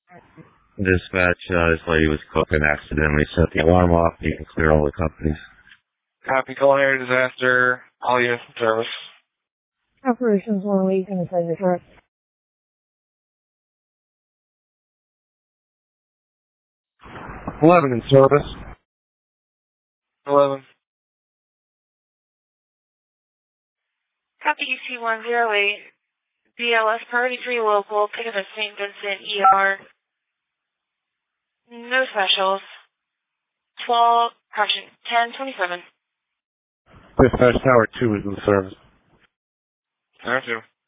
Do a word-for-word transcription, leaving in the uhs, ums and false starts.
Dispatch, uh, this lady was cooking, accidentally set the alarm off. You can clear all the companies. Copy, culinary disaster, all units in service. Operations one week inside the truck. eleven in service. eleven. Copy U C one zero eight. B L S Priority three local, pick up at Saint Vincent E R. No specials. twelve, correction, ten twenty-seven. Dispatch Tower two is in service. Tower two.